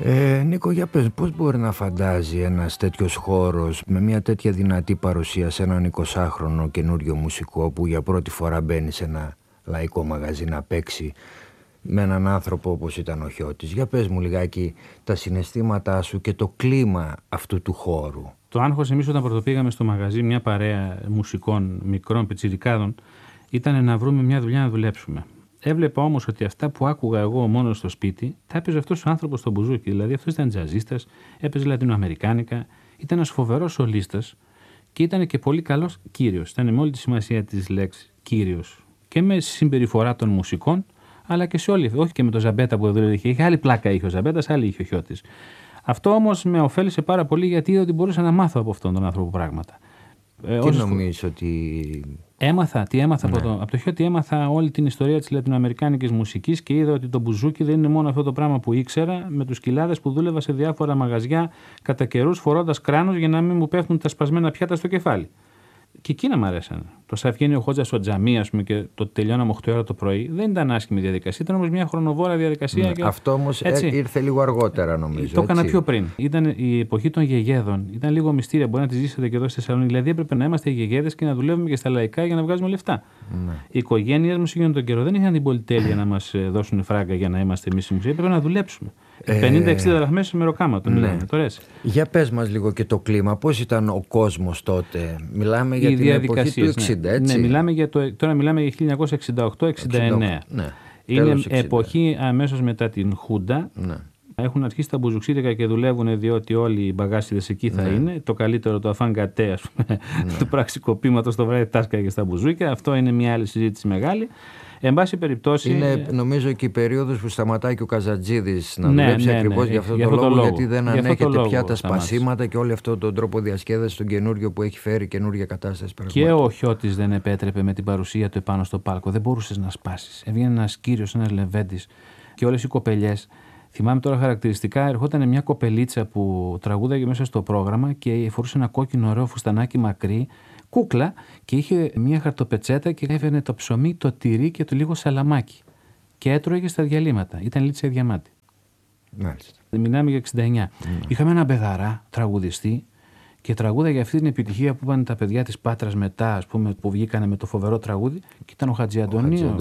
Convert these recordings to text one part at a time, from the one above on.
Νίκο, για πες, πώς μπορεί να φαντάζει ένας τέτοιος χώρος με μια τέτοια δυνατή παρουσία σε έναν 20χρονο καινούριο μουσικό που για πρώτη φορά μπαίνει σε ένα λαϊκό μαγαζί να παίξει με έναν άνθρωπο όπως ήταν ο Χιώτης? Για πες μου λιγάκι τα συναισθήματά σου και το κλίμα αυτού του χώρου. Το άγχος εμείς όταν πρωτοπήγαμε στο μαγαζί, μια παρέα μουσικών μικρών πιτσιρικάδων, ήταν να βρούμε μια δουλειά να δουλέψουμε. Έβλεπα όμως ότι αυτά που άκουγα εγώ μόνος στο σπίτι, τα έπαιζε αυτός ο άνθρωπος στο μπουζούκι. Δηλαδή αυτός ήταν τζαζίστας, έπαιζε λατινοαμερικάνικα, ήταν ένας φοβερός σολίστας και ήταν και πολύ καλός κύριος. Ήταν με όλη τη σημασία της λέξης κύριος. Και με συμπεριφορά των μουσικών, αλλά και σε όλη. Όχι και με το Ζαμπέτα που εδώ είχε άλλη πλάκα είχε ο Ζαμπέτας, άλλη είχε ο Χιώτης. Αυτό όμως με ωφέλισε πάρα πολύ γιατί είδα ότι μπορούσα να μάθω από αυτόν τον άνθρωπο πράγματα. Τι νομίζεις ότι... Τι έμαθα από το Χιώτη? Έμαθα όλη την ιστορία της λατινοαμερικάνικης μουσικής και είδα ότι το μπουζούκι δεν είναι μόνο αυτό το πράγμα που ήξερα με τους κοιλάδες που δούλευα σε διάφορα μαγαζιά κατά καιρούς φορώντας κράνος για να μην μου πέφτουν τα σπασμένα πιάτα στο κεφάλι. Και εκείνα μου αρέσαν. Το Σαφγένιο Χότζα στο τζαμί, ας πούμε, και το τελειώναμε 8 ώρα το πρωί, δεν ήταν άσχημη διαδικασία. Ήταν όμως μια χρονοβόρα διαδικασία. Ναι, και... Αυτό όμως ήρθε λίγο αργότερα, νομίζω. Το έκανα πιο πριν. Ήταν η εποχή των γεγέδων. Ήταν λίγο μυστήρια. Μπορεί να τη ζήσετε και εδώ στη Θεσσαλονίκη. Δηλαδή έπρεπε να είμαστε γεγέδες και να δουλεύουμε και στα λαϊκά για να βγάζουμε λεφτά. Ναι. Οι οικογένειες μας εκείνον τον καιρό δεν είχαν την πολυτέλεια να μας δώσουν φράγκα για να είμαστε εμείς οι μουσικοί. Έπρεπε να δουλέψουμε. 50-60 δραχμές με ροκάματο. Ναι. Για πες μας λίγο και το κλίμα. Πώς ήταν ο κόσμος τότε? Μιλάμε για την εποχή του 60, έτσι. Ναι, τώρα μιλάμε για 1968-69. Ναι. Είναι εποχή αμέσως μετά την Χούντα. Ναι. Έχουν αρχίσει τα μπουζουξίδικα και δουλεύουν διότι όλοι οι μπαγάσιδες εκεί θα είναι. Το καλύτερο το αφάνγκατέ, ας πούμε, του πραξικοπήματος το βράδυ τάσκαγε στα μπουζούκια. Αυτό είναι μια άλλη συζήτηση μεγάλη. Εν πάση περιπτώσει. Είναι νομίζω και η περίοδος που σταματάει και ο Καζατζίδης να δουλέψει ακριβώς για αυτό το λόγο. Γιατί δεν ανέχεται πια τα σπασίματα και όλο αυτόν τον τρόπο διασκέδασης τον καινούριο που έχει φέρει καινούργια κατάσταση. Και ο Χιώτης δεν επέτρεπε με την παρουσία του επάνω στο πάλκο. Δεν μπορούσες να σπάσεις. Έβγαινε ένας κύριος, ένας λεβέντης και όλες οι κοπελιές. Θυμάμαι τώρα χαρακτηριστικά, ερχόταν μια κοπελίτσα που τραγούδαγε μέσα στο πρόγραμμα και φορούσε ένα κόκκινο ωραίο φουστανάκι μακρύ, κούκλα, και είχε μια χαρτοπετσέτα και έφερνε το ψωμί, το τυρί και το λίγο σαλαμάκι. Και έτρωγε στα διαλύματα. Ήταν Λίτσα Διαμάτη. Μάλιστα. Μιλάμε για 69. Είχαμε έναν παιδαρά τραγουδιστή και τραγούδαγε αυτή την επιτυχία που είπαν τα παιδιά της Πάτρας μετά, ας πούμε, που βγήκανε με το φοβερό τραγούδι, και ήταν ο Χατζιαντονίου.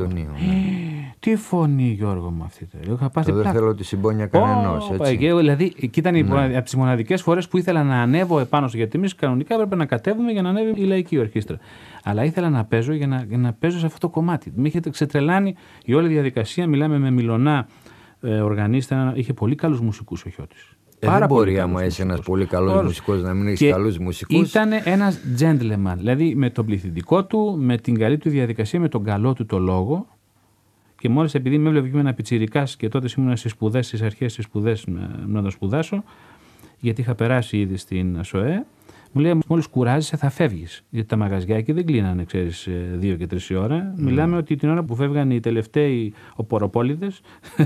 Τι φωνή, Γιώργο, μου αυτή. Δεν θέλω τη συμπόνια κανενός. Δηλαδή, ήταν από τις μοναδικές φορές που ήθελα να ανέβω επάνω σου, γιατί εμείς κανονικά έπρεπε να κατέβουμε για να ανέβει η λαϊκή ορχήστρα. Αλλά ήθελα να παίζω για να παίζω σε αυτό το κομμάτι. Με είχε ξετρελάνει η όλη διαδικασία. Μιλάμε με Μιλωνά οργανίστα. Είχε πολύ καλούς μουσικούς ο Χιώτης. Δεν μπορεί άμα είσαι ένας πολύ καλός μουσικός να μην έχεις καλούς μουσικούς. Ήταν ένας gentleman, δηλαδή με τον πληθυντικό του, με την καλή του διαδικασία, με τον καλό του το λόγο. Και μόλις επειδή με έβλεπε ένα πιτσιρικάς και τότε ήμουν στις σπουδές, στις αρχές της σπουδές να το σπουδάσω, γιατί είχα περάσει ήδη στην ΑΣΟΕ, μου λέει: μόλις κουράζεσαι θα φεύγεις. Γιατί τα μαγαζιά εκεί δεν κλείνανε, ξέρεις, 2 και 3 η ώρα. Μιλάμε ότι την ώρα που φεύγαν οι τελευταίοι οποροπόληδες,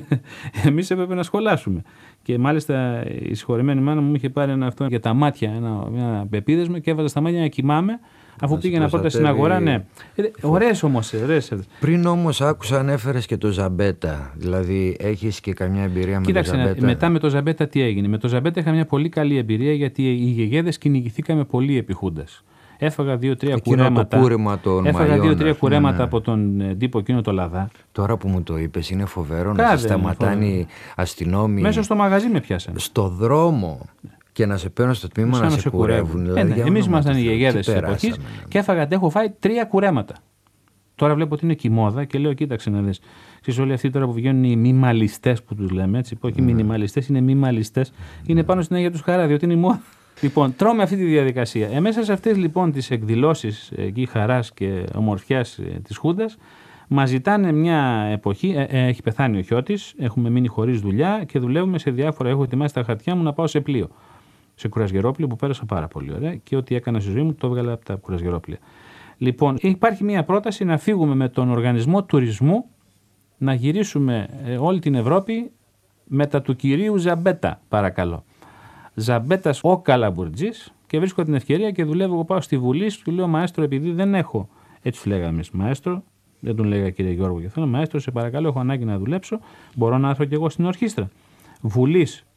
εμείς έπρεπε να σχολάσουμε. Και μάλιστα η συγχωρεμένη μάνα μου είχε πάρει αυτό για τα μάτια, ένα πεπίδεσμα, και έβαζα στα μάτια να κοιμάμαι. Αφού πήγαινα πρώτα στην αγορά, ναι. Ωραίες όμως. Πριν όμως άκουσα ανέφερες και το Ζαμπέτα. Δηλαδή έχεις και καμιά εμπειρία με το Ζαμπέτα? Κοίταξε, μετά με το Ζαμπέτα τι έγινε? Με το Ζαμπέτα είχα μια πολύ καλή εμπειρία, γιατί οι γεγέδες κυνηγηθήκαμε πολύ επί Χούντας. Έφαγα 2-3 κουρέματα. Έφαγα 2-3 κουρέματα από τον τύπο εκείνο το Λαδά. Τώρα που μου το είπες, είναι φοβερό να σε σταματάνε οι αστυνόμοι. Μέσα στο μαγαζί με πιάσανε. Στο δρόμο. Και να σε παίρνουν στο τμήμα να σε κουρεύουν. Δηλαδή, εμείς ήμασταν οι γεγέδες της εποχής και έχω φάει 3 κουρέματα. Τώρα βλέπω ότι είναι και η μόδα και λέω: κοίταξε να δεις. Ξέρεις, όλοι αυτοί τώρα που βγαίνουν οι μιμαλιστές που τους λέμε, έτσι, όχι μινιμαλιστές, είναι μιμαλιστές, είναι πάνω στην Αγία τους Χαρά, διότι είναι η μόδα. Λοιπόν, τρώμε αυτή τη διαδικασία. Μέσα σε αυτές λοιπόν τις εκδηλώσεις εκεί χαράς και ομορφιάς της Χούντας, μας ζητάνε μια εποχή. Έχει πεθάνει ο Χιώτης, έχουμε μείνει χωρίς δουλειά και δουλεύουμε σε διάφορα. Έχω ετοιμάσει τα χαρτιά μου να πάω σε πλοίο. Σε κουρασγερόπλαιο που πέρασα πάρα πολύ ωραία και ό,τι έκανα στη ζωή μου το έβγαλα από τα κουρασγερόπλαια. Λοιπόν, υπάρχει μια πρόταση να φύγουμε με τον οργανισμό τουρισμού, να γυρίσουμε όλη την Ευρώπη μετά του κυρίου Ζαμπέτα, παρακαλώ. Ζαμπέτας ο Καλαμπουρτζής, και βρίσκω την ευκαιρία και δουλεύω. Εγώ πάω στη Βουλή, του λέω: μαέστρο, επειδή δεν έχω. Έτσι του λέγαμε εμείς, μαέστρο, δεν τον λέγα κύριε Γιώργο και αυτό. Μαέστρο, σε παρακαλώ, έχω ανάγκη να δουλέψω. Μπορώ να έρθω κι εγώ στην ορχήστρα. Βουλής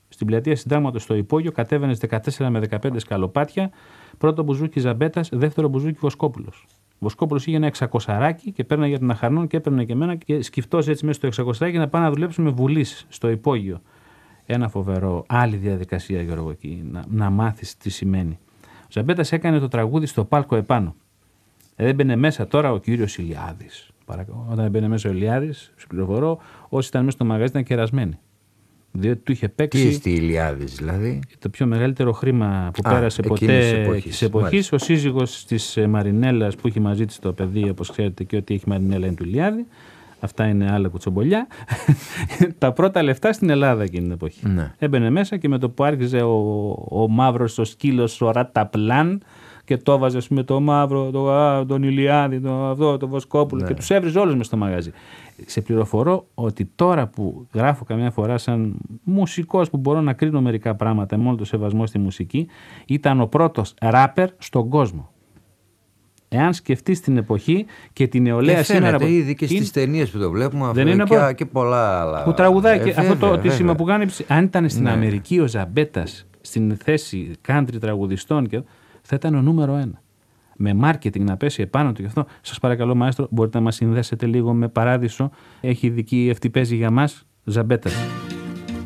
Στην πλατεία Συντάγματος στο υπόγειο κατέβαινες 14 με 15 σκαλοπάτια. Πρώτο μπουζούκι Ζαμπέτας, δεύτερο μπουζούκι Βοσκόπουλος. Ο Βοσκόπουλος είχε ένα 600 και παίρναγε για την Αχαρνών και έπαιρνε και εμένα και σκυφτός έτσι μέσα στο 600 να πάμε να δουλέψουμε βουλής στο υπόγειο. Ένα φοβερό, άλλη διαδικασία, Γιώργο, εκεί, να μάθεις τι σημαίνει. Ο Ζαμπέτας έκανε το τραγούδι στο πάλκο επάνω. Έμπαινε μέσα τώρα ο κύριος Ηλιάδης. Όταν έμπαινε μέσα ο Ηλιάδης, σου πληροφορώ, όσοι ήταν μέσα στο μαγαζί ήταν κερασμένοι. Διότι του είχε παίξει. Τι είστε Ηλιάδης, δηλαδή? Το πιο μεγαλύτερο χρήμα που πέρασε ποτέ της εποχής. Ο σύζυγος της Μαρινέλας που είχε μαζί της το παιδί, όπως ξέρετε, και ό,τι έχει Μαρινέλα είναι του Ηλιάδη. Αυτά είναι άλλα κουτσομπολιά. Τα πρώτα λεφτά στην Ελλάδα εκείνη την εποχή. Ναι. Έμπαινε μέσα και με το που άρχιζε ο μαύρος, ο σκύλος, ο Ραταπλάν και το έβαζε με το μαύρο, τον Ηλιάδη, το Βοσκόπουλο, ναι, και τους έβριζε όλους μες στο μαγαζί. Σε πληροφορώ ότι τώρα που γράφω καμιά φορά σαν μουσικός που μπορώ να κρίνω μερικά πράγματα με όλο το σεβασμό στη μουσική, ήταν ο πρώτος ράπερ στον κόσμο. Εάν σκεφτείς την εποχή και την νεολαία σήμερα. Φαίνεται ήδη και στις ταινίες που το βλέπουμε, και πολλά άλλα. Που τραγουδάει και αυτό το τίσημα που κάνει. Αν ήταν στην Αμερική ο Ζαμπέτας στην θέση country τραγουδιστών, θα ήταν ο νούμερο 1. Με μάρκετινγκ να πέσει επάνω του γι' αυτό. Σας παρακαλώ, μαέστρο, μπορείτε να μας συνδέσετε λίγο με Παράδεισο. Έχει ειδική ευτυπέζει για μας, Ζαμπέτας.